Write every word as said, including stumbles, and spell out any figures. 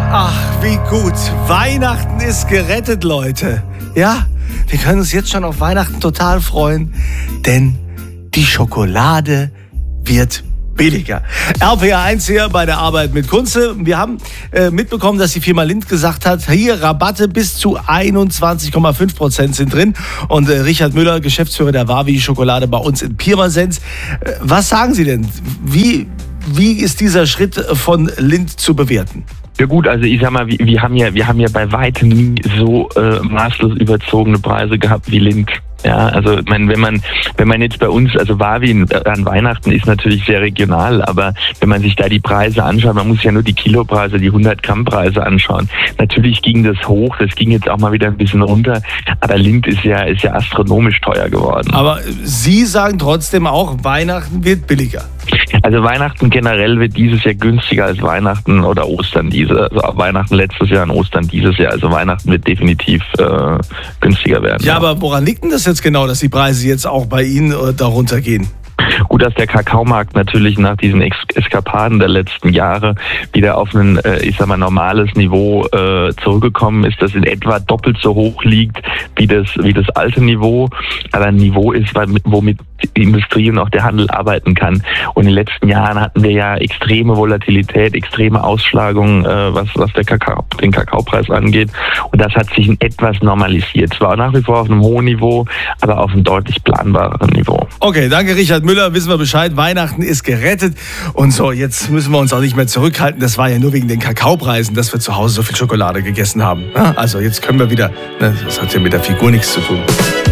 Ach, wie gut. Weihnachten ist gerettet, Leute. Ja, wir können uns jetzt schon auf Weihnachten total freuen, denn die Schokolade wird billiger. R P R eins hier bei der Arbeit mit Kunze. Wir haben äh, mitbekommen, dass die Firma Lindt gesagt hat, hier Rabatte bis zu einundzwanzig Komma fünf Prozent sind drin. Und äh, Richard Müller, Geschäftsführer der Wawi Schokolade bei uns in Pirmasens. Äh, was sagen Sie denn? Wie, wie ist dieser Schritt von Lindt zu bewerten? Ja gut, also ich sag mal, wir, wir haben ja, wir haben ja bei weitem nie so äh, maßlos überzogene Preise gehabt wie Lindt. Ja, also ich meine, wenn man wenn man jetzt bei uns, also Wawi an Weihnachten ist natürlich sehr regional, aber wenn man sich da die Preise anschaut, man muss ja nur die Kilopreise, die hundert Gramm Preise anschauen. Natürlich ging das hoch, das ging jetzt auch mal wieder ein bisschen runter, aber Lindt ist ja ist ja astronomisch teuer geworden. Aber Sie sagen trotzdem auch, Weihnachten wird billiger. Also Weihnachten generell wird dieses Jahr günstiger als Weihnachten oder Ostern diese. Also Weihnachten letztes Jahr und Ostern dieses Jahr. Also Weihnachten wird definitiv äh, günstiger werden. Ja, ja, aber woran liegt denn das jetzt genau, dass die Preise jetzt auch bei Ihnen äh, darunter gehen? Gut, dass der Kakaomarkt natürlich nach diesen Eskapaden der letzten Jahre wieder auf ein, ich sag mal, normales Niveau äh, zurückgekommen ist, das in etwa doppelt so hoch liegt wie das, wie das alte Niveau. Aber ein Niveau ist, womit die Industrie und auch der Handel arbeiten kann. Und in den letzten Jahren hatten wir ja extreme Volatilität, extreme Ausschlagungen, äh, was, was der Kakao, den Kakaopreis angeht. Und das hat sich in etwas normalisiert. Zwar nach wie vor auf einem hohen Niveau, aber auf einem deutlich planbareren Niveau. Okay, danke Richard Müller, wissen wir Bescheid. Weihnachten ist gerettet. Und so, jetzt müssen wir uns auch nicht mehr zurückhalten. Das war ja nur wegen den Kakaopreisen, dass wir zu Hause so viel Schokolade gegessen haben. Also jetzt können wir wieder, das hat ja mit der Figur nichts zu tun.